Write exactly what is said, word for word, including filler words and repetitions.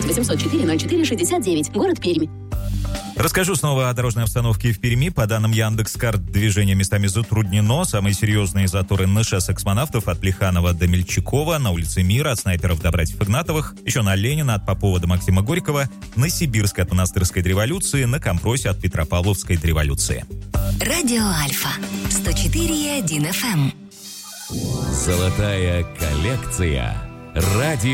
восемьсот четыре ноль четыре шестьдесят девять. Город Пермь. Расскажу снова о дорожной обстановке в Перми. По данным Яндекс.Карт, движение местами затруднено. Самые серьезные заторы на шоссе Космонавтов от Плеханова до Мельчакова, на улице Мира от Снайперов до Братьев-Игнатовых, еще на Ленина от Попова до Максима Горького, на Сибирской от Монастырской до Революции, на Компросе от Петропавловской до Революции. Радио Альфа сто четыре и один эф эм. Золотая коллекция. Радио